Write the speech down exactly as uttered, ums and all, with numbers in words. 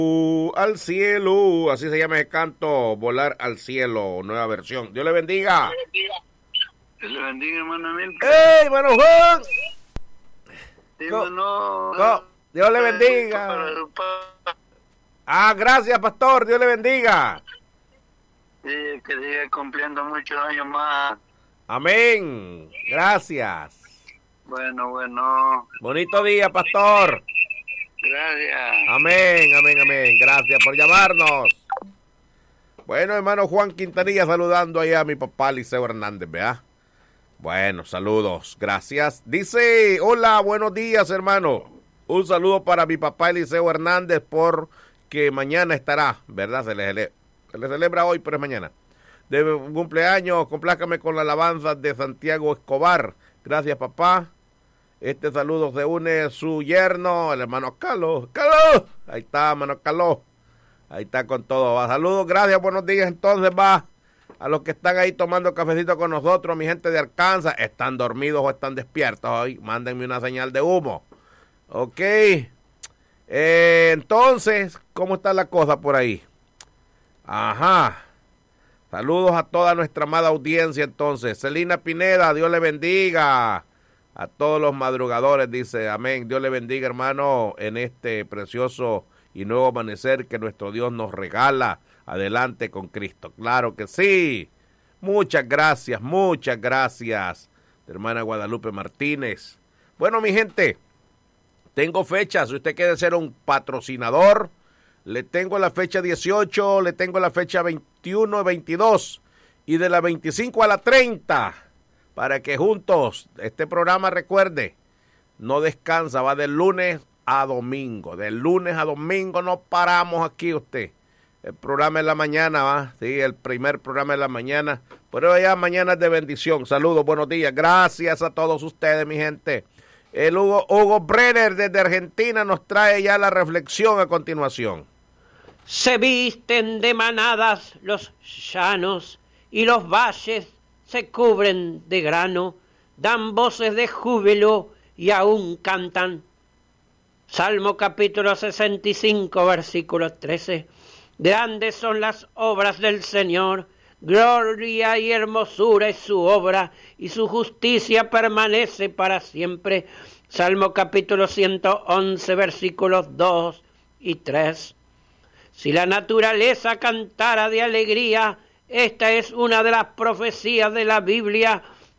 Al cielo, así se llama el canto, Volar al Cielo, nueva versión. Dios le bendiga. Dios le bendiga, hermano Emil. ¡Ey, hermano Juan! Sí, hermano. Co- Dios le bendiga. Ah, gracias, pastor. Dios le bendiga. Sí, que siga cumpliendo muchos años más. Amén. Gracias. Bueno, bueno. Bonito día, pastor. Gracias. Amén, amén, amén. Gracias por llamarnos. Bueno, hermano Juan Quintanilla saludando ahí a mi papá Liceo Hernández, ¿verdad? Bueno, saludos, gracias. Dice, hola, buenos días, hermano. Un saludo para mi papá Eliseo Hernández porque mañana estará, ¿verdad? Se le, cele- se le celebra hoy, pero es mañana. De cumpleaños, complácame con la alabanza de Santiago Escobar. Gracias, papá. Este saludo se une su yerno, el hermano Carlos. ¡Carlos! Ahí está, hermano Carlos. Ahí está con todo. Va. Saludos, gracias, buenos días. Entonces va a los que están ahí tomando cafecito con nosotros, mi gente de Arkansas. ¿Están dormidos o están despiertos hoy? Mándenme una señal de humo. Ok. Eh, entonces, ¿cómo está la cosa por ahí? Ajá. Saludos a toda nuestra amada audiencia entonces. Celina Pineda, Dios le bendiga. A todos los madrugadores, dice, amén. Dios le bendiga, hermano, en este precioso y nuevo amanecer que nuestro Dios nos regala. Adelante con Cristo. Claro que sí. Muchas gracias, muchas gracias, hermana Guadalupe Martínez. Bueno, mi gente, tengo fechas. Si usted quiere ser un patrocinador, le tengo la fecha dieciocho, le tengo la fecha veintiuno, veintidós y de la veinticinco a la treinta. Para que juntos, este programa, recuerde, no descansa, va del lunes a domingo. Del lunes a domingo no paramos aquí usted. El programa de la mañana, va, sí, el primer programa de la mañana. Pero ya mañana es de bendición. Saludos, buenos días. Gracias a todos ustedes, mi gente. El Hugo, Hugo Brenner desde Argentina nos trae ya la reflexión a continuación. Se visten de manadas los llanos y los valles se cubren de grano, dan voces de júbilo y aún cantan. Salmo capítulo sesenta y cinco, versículo trece. Grandes son las obras del Señor, gloria y hermosura es su obra, y su justicia permanece para siempre. Salmo capítulo ciento once, versículos dos y tres. Si la naturaleza cantara de alegría, esta es una de las profecías de la Biblia,